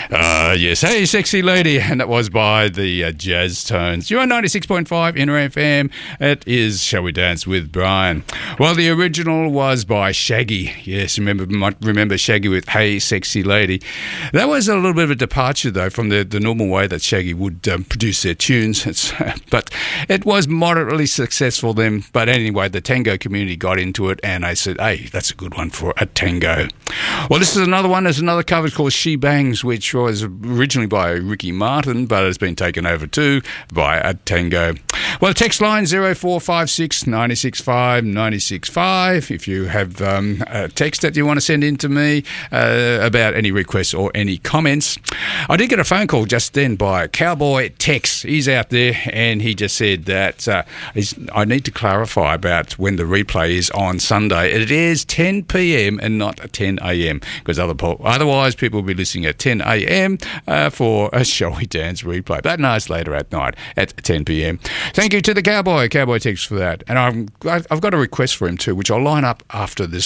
Yes, hey, sexy lady, and that was by the Jazz Tones. You're on 96.5 Inner FM. It is Shall We Dance with Brian. Well, the original was by Shaggy. Yes, remember Shaggy with Hey, Sexy Lady. That was a little bit of a departure, though, from the normal way that Shaggy would produce their tunes. But it was moderately successful then. But anyway, the tango community got into it, and I said, hey, that's a good one for a tango. Well, this is another one. There's another cover called She Bangs, which was originally by Ricky Martin, but it's been taken over too by a tango. Well, text line 0456 965 965 if you have a text that you want to send in to me about any requests or any comments. I did get a phone call just then by Cowboy Tex. He's out there, and he just said that I need to clarify about when the replay is on Sunday. It is 10 p.m. and not 10 a.m. because otherwise people will be listening at 10 a.m. For a Shall We Dance replay. That night's later at night at 10 p.m. Thank you to the Cowboy Tex for that. And I've got a request for him too, which I'll line up after this